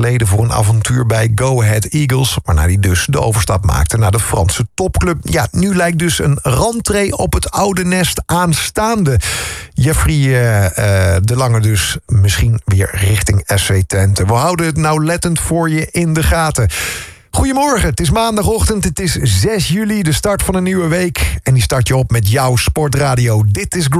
geleden voor een avontuur bij Go Ahead Eagles, waarna hij dus de overstap maakte naar de Franse topclub. Ja, nu lijkt dus een rentree op het oude nest aanstaande. Jeffrey de Lange dus misschien weer richting SC Twente. We houden het nauwlettend voor je in de gaten. Goedemorgen, het is maandagochtend, het is 6 juli, de start van een nieuwe week. En die start je op met jouw sportradio. Dit is